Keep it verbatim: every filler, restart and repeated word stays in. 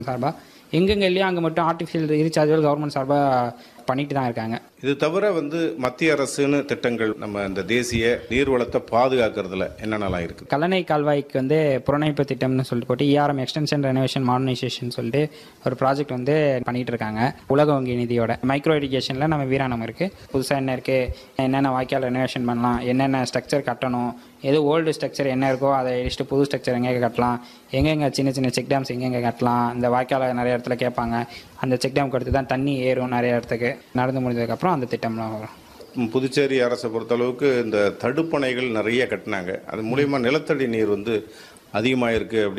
சார்பாக எங்கெங்க இல்லையோ அங்கே மட்டும் ஆர்டிஃபிஷியல் ரீசார்ஜபிள் கவர்மெண்ட் சார்பாக பண்ணிட்டு தான் இருக்காங்க. இது தவிர வந்து மத்திய அரசுன்னு திட்டங்கள் நம்ம இந்த தேசிய நீர்வளத்தை பாதுகாக்கிறதுல என்னென்னலாம் இருக்குது? கல்லணை கால்வாய்க்கு வந்து புறநமைப்பு திட்டம்னு சொல்லிட்டு போட்டு இஆர்எம் எக்ஸ்டென்ஷன் ரெனோவேஷன் மாடர்னைசேஷன் சொல்லிட்டு ஒரு ப்ராஜெக்ட் வந்து பண்ணிட்டு இருக்காங்க. உலக வங்கி நிதியோட மைக்ரோ இரிகேஷனில் நம்ம வீராணம் இருக்குது. புதுசாக என்ன இருக்குது, என்னென்ன வாய்க்கால் ரெனோவேஷன் பண்ணலாம், என்னென்ன ஸ்ட்ரக்சர் கட்டணும், எது ஓல்டு ஸ்ட்ரக்சர் என்ன இருக்கோ அதை இடிச்சுட்டு புது ஸ்ட்ரக்சர் எங்கே கட்டலாம், எங்கெங்கே சின்ன சின்ன செக் டேம்ஸ் எங்கெங்கே கட்டலாம், இந்த வாய்க்கால் நிறைய இடத்துல கேட்பாங்க. அந்த செக் டேம்க்கு அடுத்து தான் தண்ணி ஏறும் நிறைய இடத்துக்கு. நடந்து முடிஞ்சதுக்கப்புறம் அந்த திட்டம்லாம் வரும். புதுச்சேரி அரசை பொறுத்தளவுக்கு இந்த தடுப்பணைகள் நிறைய கட்டினாங்க. அது மூலயமா நிலத்தடி நீர் வந்து அதிகமாக இருக்குது.